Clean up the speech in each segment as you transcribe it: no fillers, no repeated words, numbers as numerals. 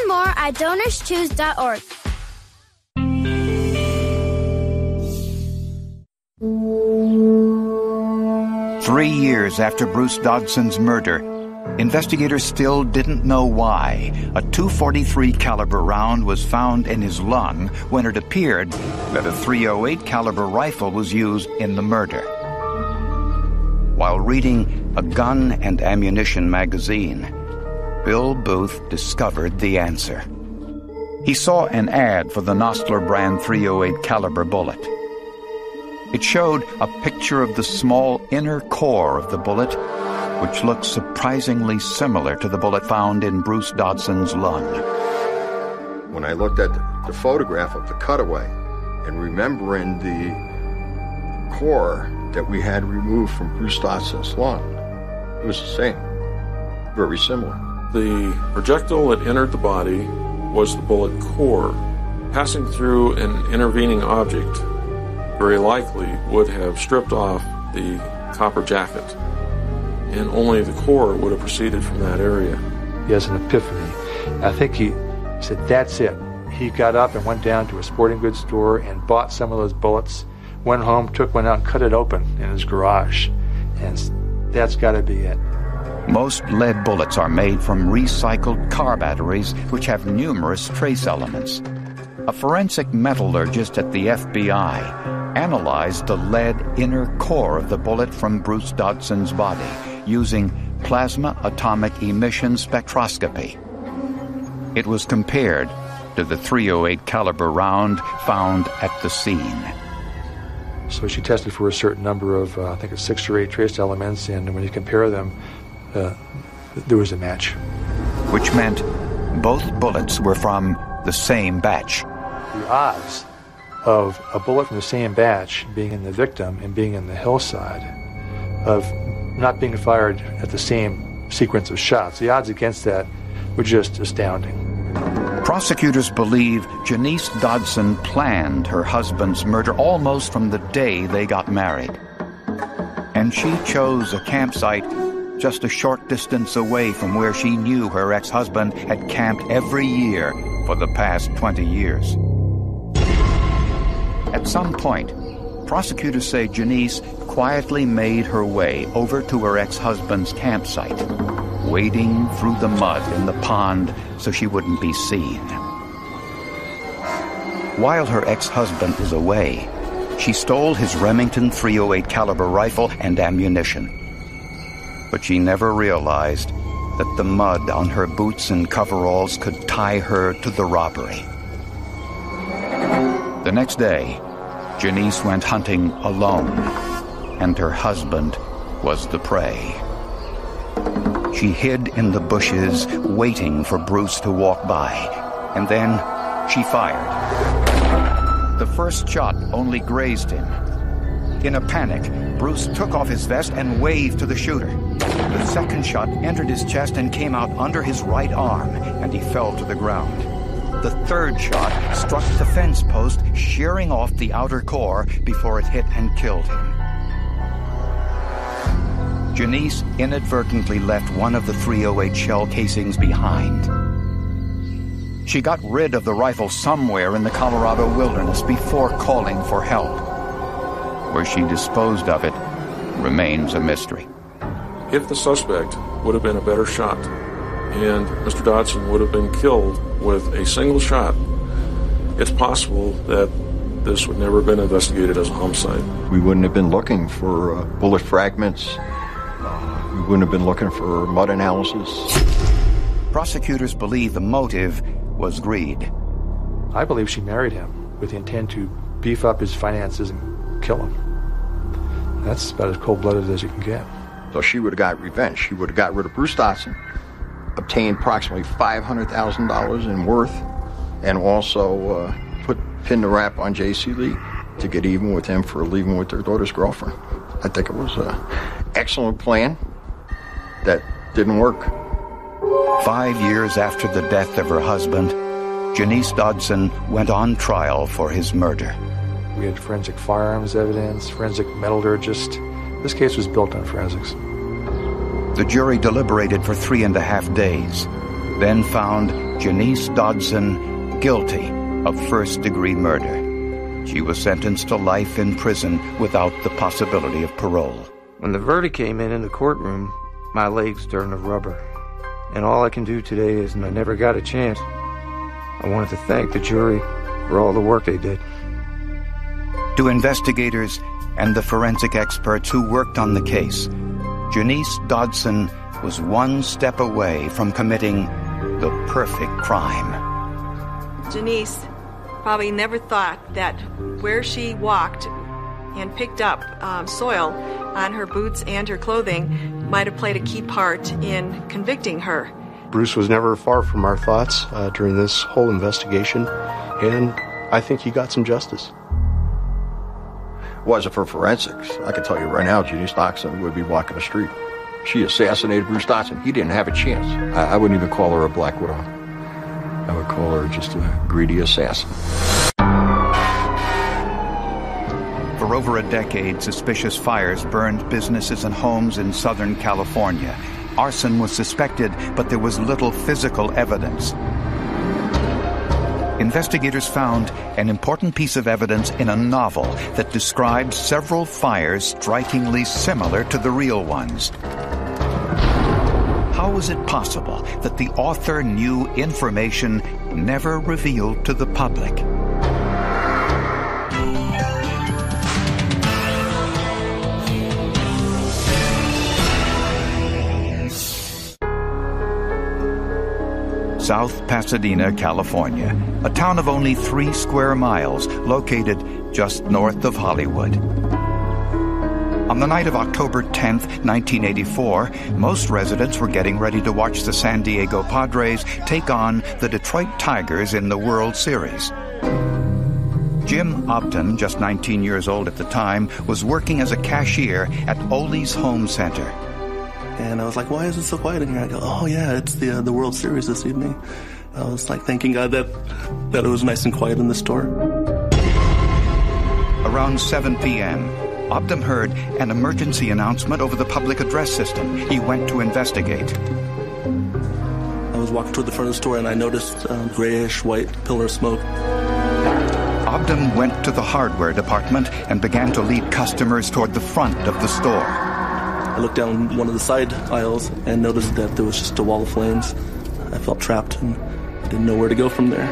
Learn more at DonorsChoose.org. Three years after Bruce Dodson's murder, investigators still didn't know why a .243 caliber round was found in his lung when it appeared that a .308 caliber rifle was used in the murder. While reading a gun and ammunition magazine, Bill Booth discovered the answer. He saw an ad for the Nostler brand .308 caliber bullet. It showed a picture of the small inner core of the bullet, which looked surprisingly similar to the bullet found in Bruce Dodson's lung. When I looked at the photograph of the cutaway and remembering the core that we had removed from Bruce Dodson's lung, it was the same, very similar. The projectile that entered the body was the bullet core. Passing through an intervening object very likely would have stripped off the copper jacket, and only the core would have proceeded from that area. He has an epiphany. I think he said, that's it. He got up and went down to a sporting goods store and bought some of those bullets, went home, took one out and cut it open in his garage. And that's got to be it. Most lead bullets are made from recycled car batteries, which have numerous trace elements. A forensic metallurgist at the FBI analyzed the lead inner core of the bullet from Bruce Dodson's body using plasma atomic emission spectroscopy. It was compared to the .308 caliber round found at the scene. So she tested for a certain number of, I think it's 6 or 8 trace elements, and when you compare them, there was a match. Which meant both bullets were from the same batch. The odds of a bullet from the same batch being in the victim and being in the hillside, of not being fired at the same sequence of shots, the odds against that were just astounding. Prosecutors believe Janice Dodson planned her husband's murder almost from the day they got married. And she chose a campsite just a short distance away from where she knew her ex-husband had camped every year for the past 20 years. At some point, prosecutors say Janice quietly made her way over to her ex-husband's campsite, wading through the mud in the pond so she wouldn't be seen. While her ex-husband was away, she stole his Remington .308 caliber rifle and ammunition. But she never realized that the mud on her boots and coveralls could tie her to the robbery. The next day, Janice went hunting alone, and her husband was the prey. She hid in the bushes, waiting for Bruce to walk by, and then she fired. The first shot only grazed him. In a panic, Bruce took off his vest and waved to the shooter. The second shot entered his chest and came out under his right arm, and he fell to the ground. The third shot struck the fence post, shearing off the outer core before it hit and killed him. Janice inadvertently left one of the .308 shell casings behind. She got rid of the rifle somewhere in the Colorado wilderness before calling for help. Where she disposed of it remains a mystery. If the suspect would have been a better shot and Mr. Dodson would have been killed with a single shot, it's possible that this would never have been investigated as a homicide. We wouldn't have been looking for bullet fragments. We wouldn't have been looking for mud analysis. Prosecutors believe the motive was greed. I believe she married him with the intent to beef up his finances and kill him. That's about as cold-blooded as you can get. So she would have got revenge. She would have got rid of Bruce Dodson, obtained approximately $500,000 in worth, and also pinned the rap on J.C. Lee to get even with him for leaving with their daughter's girlfriend. I think it was an excellent plan that didn't work. 5 years after the death of her husband, Janice Dodson went on trial for his murder. We had forensic firearms evidence, forensic metallurgist. This case was built on forensics. The jury deliberated for 3.5 days, then found Janice Dodson guilty of first-degree murder. She was sentenced to life in prison without the possibility of parole. When the verdict came in the courtroom, my legs turned to rubber. And all I can do today is, and I never got a chance, I wanted to thank the jury for all the work they did. To investigators and the forensic experts who worked on the case, Janice Dodson was one step away from committing the perfect crime. Janice probably never thought that where she walked and picked up soil on her boots and her clothing might have played a key part in convicting her. Bruce was never far from our thoughts during this whole investigation, and I think he got some justice. Was it for forensics, I can tell you right now, Janice Dodson would be walking the street. She assassinated Bruce Dodson. He didn't have a chance. I wouldn't even call her a Black Widow. I would call her just a greedy assassin. For over a decade, suspicious fires burned businesses and homes in Southern California. Arson was suspected, but there was little physical evidence. Investigators found an important piece of evidence in a novel that described several fires strikingly similar to the real ones. How was it possible that the author knew information never revealed to the public? South Pasadena, California, a town of only 3 square miles located just north of Hollywood. On the night of October 10th, 1984, most residents were getting ready to watch the San Diego Padres take on the Detroit Tigers in the World Series. Jim Upton, just 19 years old at the time, was working as a cashier at Ole's Home Center. And I was like, why is it so quiet in here? I go, oh yeah, it's the World Series this evening. I was like thanking God that it was nice and quiet in the store. Around 7 p.m., Upton heard an emergency announcement over the public address system. He went to investigate. I was walking toward the front of the store and I noticed grayish-white pillar of smoke. Upton went to the hardware department and began to lead customers toward the front of the store. I looked down one of the side aisles and noticed that there was just a wall of flames. I felt trapped and I didn't know where to go from there.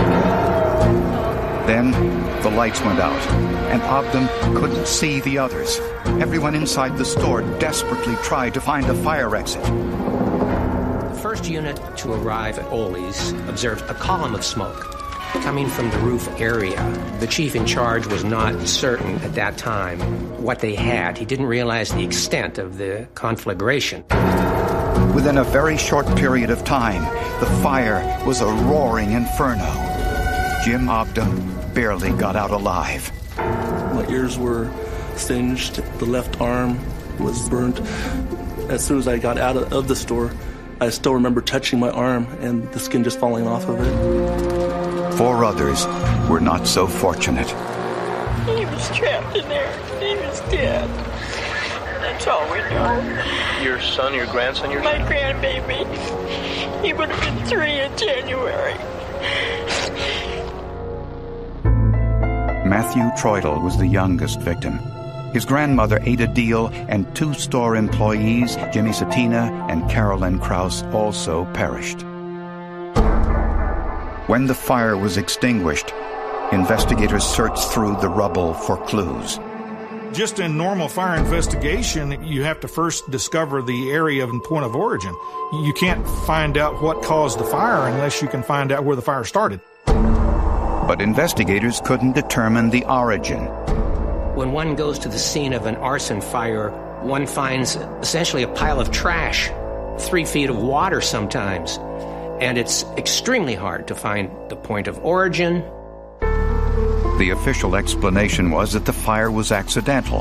Then the lights went out, and Upton couldn't see the others. Everyone inside the store desperately tried to find a fire exit. The first unit to arrive at Ole's observed a column of smoke coming from the roof area. The chief in charge was not certain at that time what they had. He didn't realize the extent of the conflagration. Within a very short period of time, the fire was a roaring inferno. Jim Upton barely got out alive. My ears were singed. The left arm was burnt. As soon as I got out of the store, I still remember touching my arm and the skin just falling off of it. 4 others were not so fortunate. He was trapped in there. He was dead. That's all we know. Your son, your grandson, your My grandbaby. He would have been 3 in January. Matthew Troidel was the youngest victim. His grandmother, Ada Deal, and 2 store employees, Jimmy Satina and Carolyn Krause, also perished. When the fire was extinguished, investigators searched through the rubble for clues. Just in normal fire investigation, you have to first discover the area and point of origin. You can't find out what caused the fire unless you can find out where the fire started. But investigators couldn't determine the origin. When one goes to the scene of an arson fire, one finds essentially a pile of trash, 3 feet of water sometimes, and it's extremely hard to find the point of origin. The official explanation was that the fire was accidental.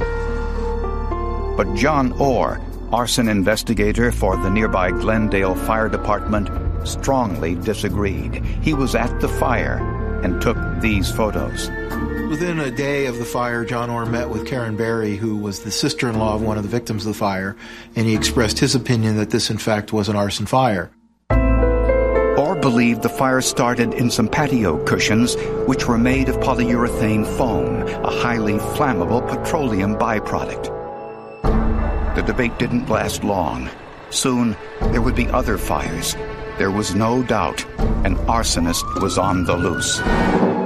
But John Orr, arson investigator for the nearby Glendale Fire Department, strongly disagreed. He was at the fire and took these photos. Within a day of the fire, John Orr met with Karen Berry, who was the sister-in-law of one of the victims of the fire, and he expressed his opinion that this, in fact, was an arson fire. or believed the fire started in some patio cushions, which were made of polyurethane foam, a highly flammable petroleum byproduct. The debate didn't last long. Soon, there would be other fires. There was no doubt an arsonist was on the loose.